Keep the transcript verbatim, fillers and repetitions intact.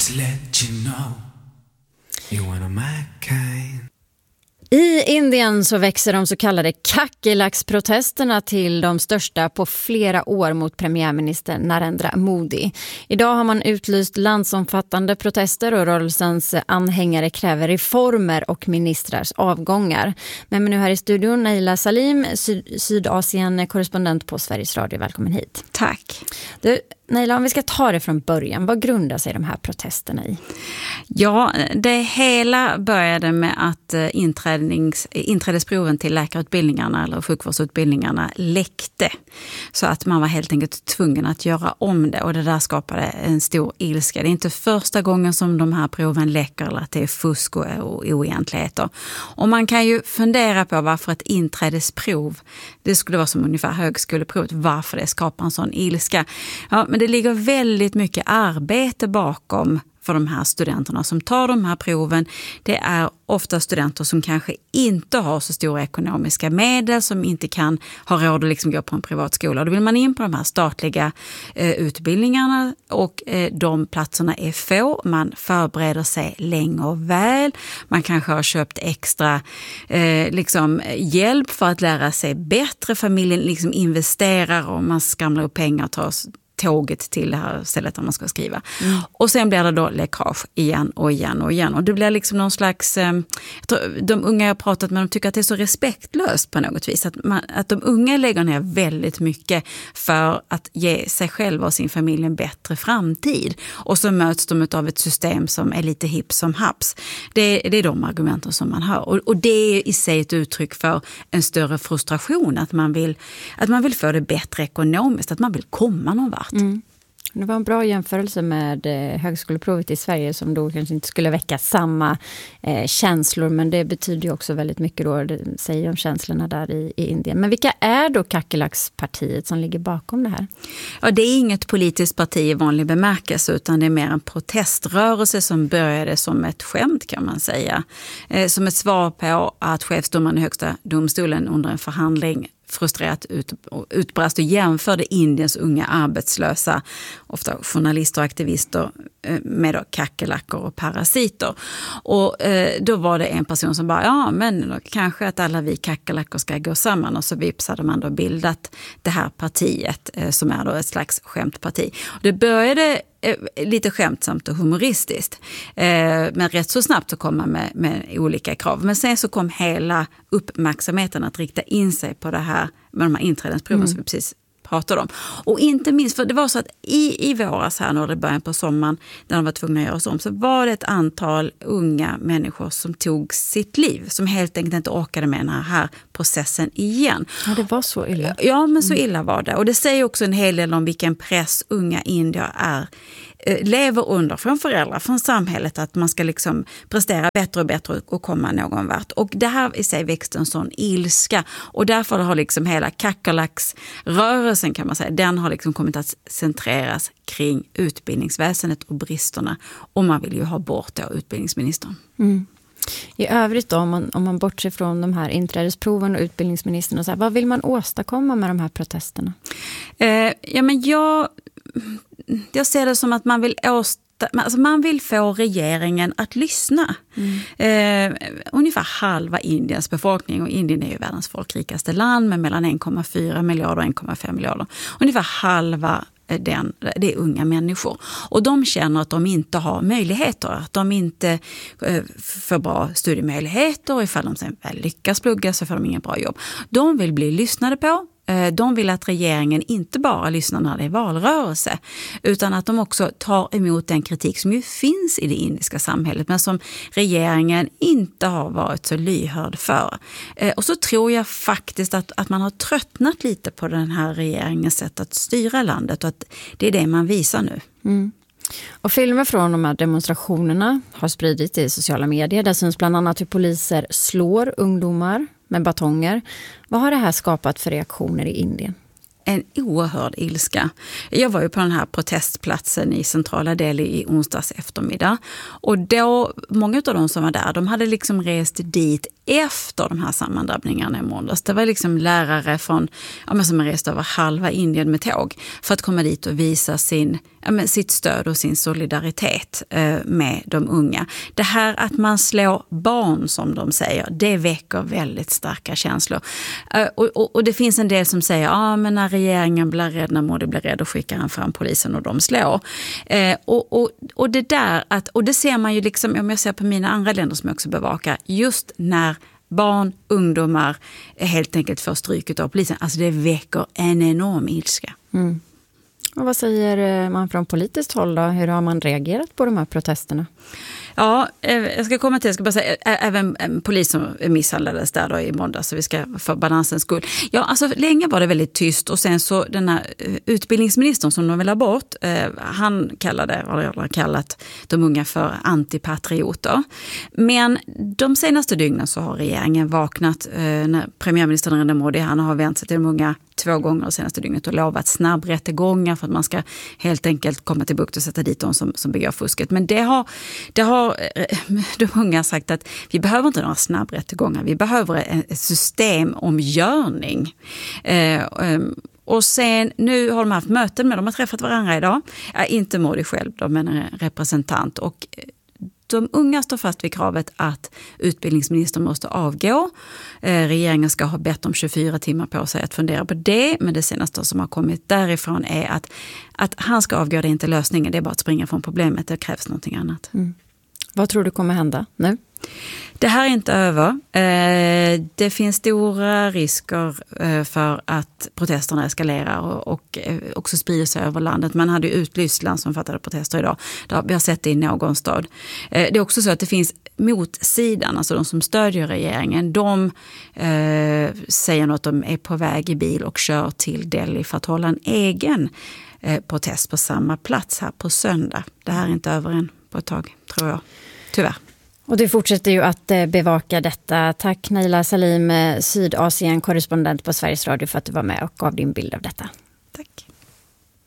Just let you know you're one of my kind. I Indien så växer de så kallade kackerlacksprotesterna till de största på flera år mot premiärminister Narendra Modi. Idag har man utlyst landsomfattande protester och rörelsens anhängare kräver reformer och ministrars avgångar. Men nu här i studion Naila Salim, Syd- Sydasien-korrespondent på Sveriges Radio. Välkommen hit. Tack. Du, Naila, om vi ska ta det från början, vad grundar sig de här protesterna i? Ja, det hela började med att inträdnings, inträdesproven till läkarutbildningarna eller sjukvårdsutbildningarna läckte. Så att man var helt enkelt tvungen att göra om det och det där skapade en stor ilska. Det är inte första gången som de här proven läcker eller att det är fusk och oegentligheter. Och man kan ju fundera på varför ett inträdesprov, det skulle vara som ungefär högskoleprovet, varför det skapar en sån ilska. Ja, men det ligger väldigt mycket arbete bakom för de här studenterna som tar de här proven. Det är ofta studenter som kanske inte har så stora ekonomiska medel, som inte kan ha råd att liksom gå på en privat skola. Då vill man in på de här statliga eh, utbildningarna och eh, de platserna är få. Man förbereder sig länge och väl. Man kanske har köpt extra eh, liksom, hjälp för att lära sig bättre. Familjen liksom investerar och man skramlar upp pengar och tar tåget till det här stället där man ska skriva. Mm. Och sen blir det då läckage igen och igen och igen. Och det blir liksom någon slags, eh, de unga jag har pratat med, de tycker att det är så respektlöst på något vis. Att, man, att de unga lägger ner väldigt mycket för att ge sig själva och sin familj en bättre framtid. Och så möts de av ett system som är lite hipp som haps. Det, det är de argumenten som man hör. Och, och det är i sig ett uttryck för en större frustration. Att man vill, att man vill få det bättre ekonomiskt. Att man vill komma någon vart. Mm. Det var en bra jämförelse med eh, högskoleprovet i Sverige som då kanske inte skulle väcka samma eh, känslor, men det betyder ju också väldigt mycket då, det säger om känslorna där i, i Indien. Men vilka är då kackerlackspartiet som ligger bakom det här? Ja, det är inget politiskt parti i vanlig bemärkelse utan det är mer en proteströrelse som började som ett skämt kan man säga. Eh, som ett svar på att chefsdomaren i högsta domstolen under en förhandling frustrerat ut, utbrast och jämförde Indiens unga arbetslösa, ofta journalister och aktivister, med då kackerlackor och parasiter. Och eh, då var det en person som bara, ja men då kanske att alla vi kackerlackor ska gå samman, och så vips hade man då bildat det här partiet eh, som är då ett slags skämtparti. Och det började eh, lite skämtsamt och humoristiskt, eh, men rätt så snabbt så kom man med, med olika krav. Men sen så kom hela uppmärksamheten att rikta in sig på det här med de här inträdesproven mm. som vi precis pratade om. Och inte minst, för det var så att i, i våras här när det började på sommaren, när de var tvungna att göra så om, så var det ett antal unga människor som tog sitt liv, som helt enkelt inte orkade med den här, här processen igen. Ja, det var så illa. Ja, men så illa var det. Och det säger också en hel del om vilken press unga indier är lever under från föräldrar, från samhället, att man ska liksom prestera bättre och bättre och komma någon vart. Och det här i sig växte en sån ilska, och därför har liksom hela kackerlacksrörelsen kan man säga, den har liksom kommit att centreras kring utbildningsväsendet och bristerna, och man vill ju ha bort då utbildningsministern. Mm. I övrigt då, om man, om man bortser från de här inträdesproven och utbildningsministern och så här, vad vill man åstadkomma med de här protesterna? Eh, ja men jag Jag ser det som att man vill åstadkomma, alltså man vill få regeringen att lyssna. Mm. Eh, ungefär halva Indiens befolkning, och Indien är ju världens folkrikaste land med mellan en komma fyra miljarder och en komma fem miljarder. Ungefär halva den, det är unga människor. Och de känner att de inte har möjligheter, att de inte eh, får bra studiemöjligheter, och ifall de sen väl lyckas plugga så får de ingen bra jobb. De vill bli lyssnade på. De vill att regeringen inte bara lyssnar när det är valrörelse, utan att de också tar emot den kritik som ju finns i det indiska samhället, men som regeringen inte har varit så lyhörd för. Och så tror jag faktiskt att, att man har tröttnat lite på den här regeringens sätt att styra landet, och att det är det man visar nu. Mm. Och filmer från de här demonstrationerna har spridits i sociala medier. Där syns bland annat hur poliser slår ungdomar med batonger. Vad har det här skapat för reaktioner i Indien? En oerhörd ilska. Jag var ju på den här protestplatsen i centrala Delhi i onsdags eftermiddag. Och då, många av de som var där, de hade liksom rest dit efter de här sammandrabbningarna i måndags. Det var liksom lärare från, ja, men som reste över halva Indien med tåg för att komma dit och visa sin, ja, men sitt stöd och sin solidaritet eh, med de unga. Det här att man slår barn, som de säger, det väcker väldigt starka känslor. Eh, och, och, och det finns en del som säger, ja ah, men när regeringen blir rädd, när Modi blir rädd, och skickar han fram polisen och de slår. Eh, och, och, och det där, att, och det ser man ju liksom, om jag ser på mina andra länder som jag också bevakar, just när barn, ungdomar helt enkelt får stryket av polisen. Alltså det väcker en enorm ilska. Mm. Och vad säger man från politiskt håll då? Hur har man reagerat på de här protesterna? Ja, jag ska komma till, jag ska bara säga, även en polis som misshandlades där då i måndag, så vi ska för balansens skull. Ja, alltså länge var det väldigt tyst, och sen så den här utbildningsministern som de vill ha bort, han kallade, eller har kallat de unga för antipatrioter. Men de senaste dygnen så har regeringen vaknat, när premiärministern Narendra Modi, han har vänt sig till de unga två gånger det senaste dygnet och lovat snabbrättegångar för att man ska helt enkelt komma till bukt och sätta dit de som, som begår fusket. Men det har, det har de unga sagt att vi behöver inte några snabbrättegångar, vi behöver ett system om görning. Eh, och sen, nu har de haft möten med, de har träffat varandra idag. Ja, inte Modi själv, de är en representant, och de unga står fast vid kravet att utbildningsministern måste avgå. Eh, regeringen ska ha bett om tjugofyra timmar på sig att fundera på det. Men det senaste som har kommit därifrån är att, att han ska avgå, det är inte lösningen. Det är bara att springa från problemet. Det krävs någonting annat. Mm. Vad tror du kommer hända nu? Det här är inte över. Eh, det finns stora risker eh, för att protesterna eskalerar och, och eh, också sprider sig över landet. Man hade ju utlyst landsomfattande protester idag. Vi har sett det i någon stad. Eh, det är också så att det finns motsidan, alltså de som stödjer regeringen. De eh, säger nog att de är på väg i bil och kör till Delhi för att hålla en egen eh, protest på samma plats här på söndag. Det här är inte över än på ett tag, tror jag. Tyvärr. Och du fortsätter ju att bevaka detta. Tack Naila Salim, Sydasien-korrespondent på Sveriges Radio, för att du var med och gav din bild av detta. Tack.